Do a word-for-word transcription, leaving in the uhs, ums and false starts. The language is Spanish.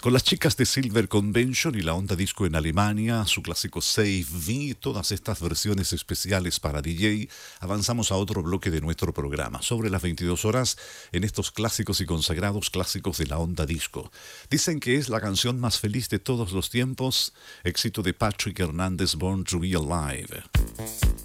Con las chicas de Silver Convention y la onda disco en Alemania, su clásico Save Me, todas estas versiones especiales para D J, avanzamos a otro bloque de nuestro programa, sobre las veintidós horas, en estos clásicos y consagrados clásicos de la onda disco. Dicen que es la canción más feliz de todos los tiempos, éxito de Patrick Hernandez, Born to Be Alive.